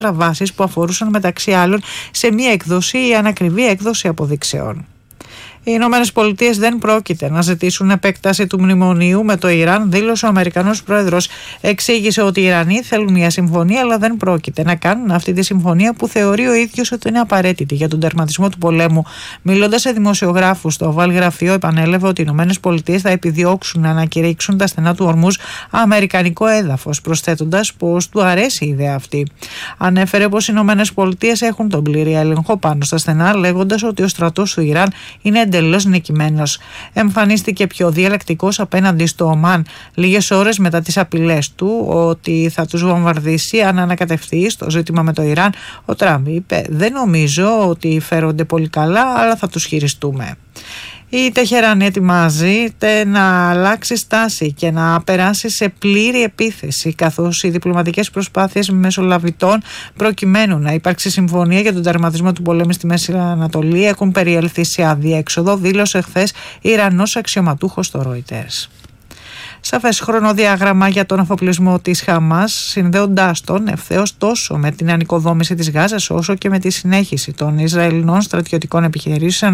παραβάσεις που αφορούσαν μεταξύ άλλων σε μία εκδόση ή ανακριβή έκδοση αποδείξεων. Οι Ηνωμένες Πολιτείες δεν πρόκειται να ζητήσουν επέκταση του μνημονίου με το Ιράν, δήλωσε ο Αμερικανός πρόεδρος. Εξήγησε ότι οι Ιρανοί θέλουν μια συμφωνία, αλλά δεν πρόκειται να κάνουν αυτή τη συμφωνία που θεωρεί ο ίδιος ότι είναι απαραίτητη για τον τερματισμό του πολέμου. Μιλώντας σε δημοσιογράφους στο Οβάλ Γραφείο, επανέλαβε ότι οι Ηνωμένες Πολιτείες θα επιδιώξουν να ανακηρύξουν τα στενά του Ορμούζ αμερικανικό έδαφος, προσθέτοντας πως του αρέσει η ιδέα αυτή. Ανέφερε πως οι Ηνωμένες Πολιτείες έχουν τον πλήρη έλεγχο πάνω στα στενά, λέγοντας ότι ο στρατός του Ιράν είναι εντελώς νικημένος. Εμφανίστηκε πιο διαλεκτικός απέναντι στο Ομάν λίγες ώρες μετά τις απειλές του ότι θα τους βομβαρδίσει αν ανακατευθεί στο ζήτημα με το Ιράν. Ο Τραμπ είπε: «Δεν νομίζω ότι φέρονται πολύ καλά, αλλά θα τους χειριστούμε». Η Τεχεράνη ετοιμάζεται να αλλάξει στάση και να περάσει σε πλήρη επίθεση, καθώς οι διπλωματικές προσπάθειες μεσολαβητών προκειμένου να υπάρξει συμφωνία για τον τερματισμό του πολέμου στη Μέση Ανατολή έχουν περιέλθει σε αδιέξοδο, δήλωσε χθες Ιρανός αξιωματούχος στο Reuters. Σαφές χρονοδιάγραμμα για τον αφοπλισμό της Χαμάς, συνδέοντάς τον ευθέως τόσο με την ανοικοδόμηση της Γάζας όσο και με τη συνέχιση των Ισραηλινών στρατιωτικών επιχειρήσεων,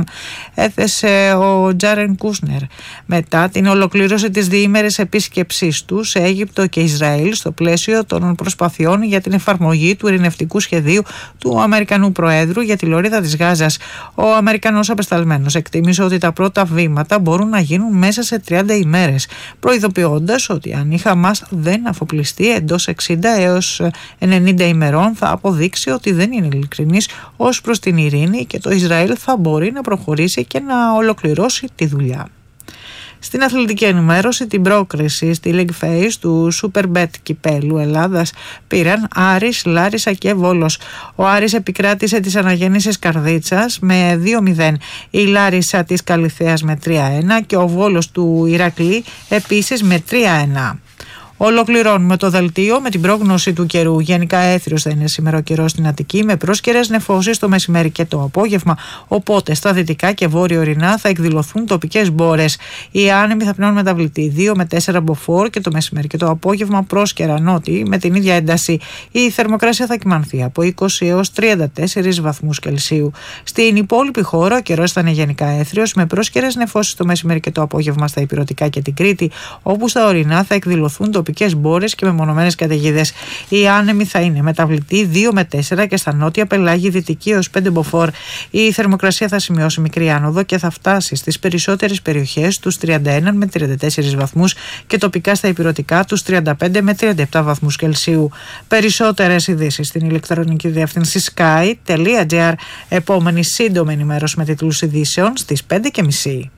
έθεσε ο Τζάρεν Κούσνερ μετά την ολοκλήρωση της διήμερης επίσκεψής του σε Αίγυπτο και Ισραήλ στο πλαίσιο των προσπαθειών για την εφαρμογή του ειρηνευτικού σχεδίου του Αμερικανού Προέδρου για τη λωρίδα της Γάζας. Ο Αμερικανός απεσταλμένος εκτίμησε ότι τα πρώτα βήματα μπορούν να γίνουν μέσα σε 30 ημέρες, προειδοποιώντας ότι αν η Χαμάς δεν αφοπλιστεί εντός 60 έως 90 ημερών θα αποδείξει ότι δεν είναι ειλικρινής ως προς την ειρήνη και το Ισραήλ θα μπορεί να προχωρήσει και να ολοκληρώσει τη δουλειά. Στην αθλητική ενημέρωση, την πρόκριση στη League Phase του Superbet κυπέλου Ελλάδας πήραν Άρης, Λάρισα και Βόλος. Ο Άρης επικράτησε της Αναγέννησης Καρδίτσας με 2-0, η Λάρισα της Καλιθέας με 3-1 και ο Βόλος του Ηρακλή επίσης με 3-1. Ολοκληρώνουμε το δελτίο με την πρόγνωση του καιρού. Γενικά έθριος θα είναι σήμερα ο καιρός στην Αττική, με πρόσκαιρες νεφώσεις το μεσημέρι και το απόγευμα. Οπότε στα δυτικά και βόρειο-ορεινά θα εκδηλωθούν τοπικές μπόρες. Οι άνεμοι θα πνέουν μεταβλητή 2 με 4 μποφόρ και το μεσημέρι και το απόγευμα πρόσκαιρα νότιοι με την ίδια ένταση. Η θερμοκρασία θα κυμανθεί από 20 έως 34 βαθμούς Κελσίου. Στην υπόλοιπη χώρα ο καιρός θα είναι γενικά έθριος, με πρόσκαιρες νεφώσεις το μεσημέρι και το απόγευμα στα ηπειρωτικά και την Κρήτη, όπου στα ορεινά θα εκδηλωθούν τοπικές μπόρες και μεμονωμένες καταιγίδες. Οι άνεμοι θα είναι μεταβλητή 2 με 4 και στα νότια πελάγη δυτική έως 5 μποφόρ. Η θερμοκρασία θα σημειώσει μικρή άνοδο και θα φτάσει στις περισσότερες περιοχές τους 31 με 34 βαθμούς και τοπικά στα ηπειρωτικά τους 35 με 37 βαθμούς Κελσίου. Περισσότερες ειδήσεις στην ηλεκτρονική διεύθυνση sky.gr. Επόμενη σύντομη ενημέρωση με τίτλους ειδήσεων στις 5:30.